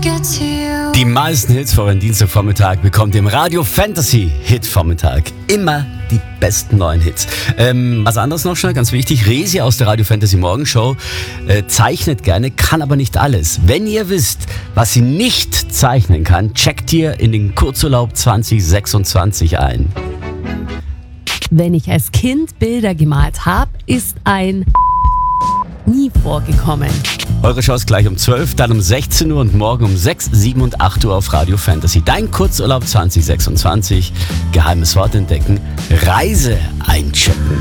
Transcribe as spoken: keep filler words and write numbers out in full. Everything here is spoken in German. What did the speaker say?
Die meisten Hits vor einem Dienstagvormittag bekommt ihr im Radio Fantasy Hit Vormittag. Immer die besten neuen Hits. Ähm, was anderes noch schnell, ganz wichtig, Resi aus der Radio Fantasy Morgenshow äh, zeichnet gerne, kann aber nicht alles. Wenn ihr wisst, was sie nicht zeichnen kann, checkt ihr in den Kurzurlaub zwanzig sechsundzwanzig ein. Wenn ich als Kind Bilder gemalt habe, ist ein nie vorgekommen. Eure Show ist gleich um zwölf, dann um sechzehn Uhr und morgen um sechs, sieben und acht Uhr auf Radio Fantasy. Dein Kurzurlaub zwanzig sechsundzwanzig. Geheimes Wort entdecken. Reise einchecken.